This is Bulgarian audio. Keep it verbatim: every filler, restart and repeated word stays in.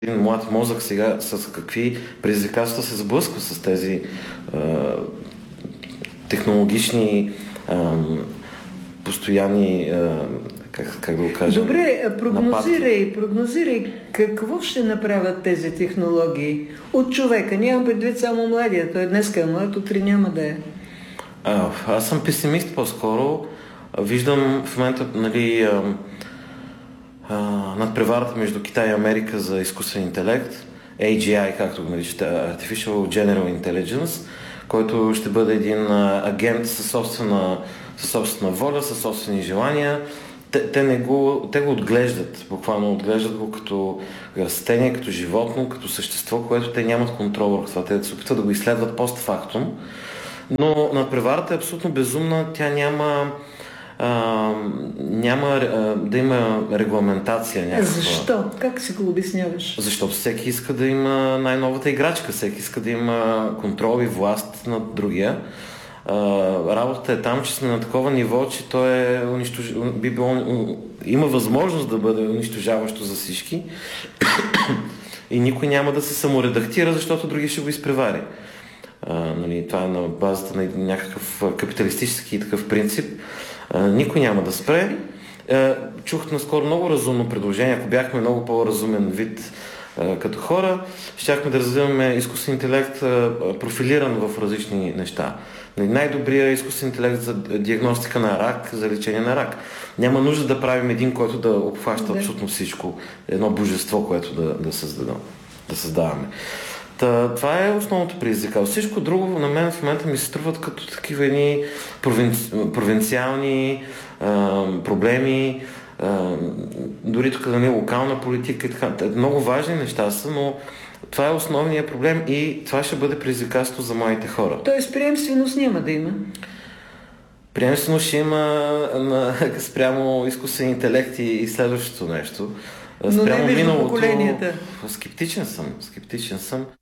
един млад мозък сега с какви предизвикателства се сблъсква с тези а, технологични а, постоянни, а, как, как да го кажа, Добре, прогнозирай, нападки. прогнозирай какво ще направят тези технологии от човека. Нямам предвид само младия. Той днеска е млад, утре няма да е. А, аз съм песимист по-скоро. Виждам в момента, нали, а, а, надпреварата между Китай и Америка за изкуствен интелект, Ей Джи Ай, както го наричате, Artificial General Intelligence, който ще бъде един а, агент със собствена, със собствена воля, със собствени желания. Те, те, не го, те го отглеждат, буквално отглеждат го като растение, като животно, като същество, което те нямат контрол върху това. Те се опитват да го изследват постфактум. Но надпреварата е абсолютно безумна. Тя няма, а, няма а, да има регламентация някаква. Защо? Как си го обясняваш? Защото всеки иска да има най-новата играчка, всеки иска да има контрол и власт над другия. А, работата е там, че сме на такова ниво, че то е унищож... би било... има възможност да бъде унищожаващо за всички и никой няма да се саморедактира, защото други ще го изпревари. Uh, нали, това е на базата на някакъв капиталистически такъв принцип. Uh, никой няма да спре. Uh, чух наскоро много разумно предложение. Ако бяхме много по-разумен вид uh, като хора, щяхме да развиваме изкуствен интелект uh, профилиран в различни неща. Нали, най-добрият изкуствен интелект за диагностика на рак, за лечение на рак. Няма нужда да правим един, който да обхваща абсолютно всичко. Едно божество, което да, да, създадем, да създаваме. Това е основното предизвикателство. Всичко друго на мен в момента ми се струват като такива едни провинци... провинциални а, проблеми, а, дори тук да не е локална политика и така. Много важни неща са, но това е основният проблем и това ще бъде предизвикателство за моите хора. Тоест приемственост няма да има? Приемственост ще има на, спрямо изкуствен интелект и следващото нещо. Но спрямо не между миналото, поколенията. Скептичен съм. Скептичен съм.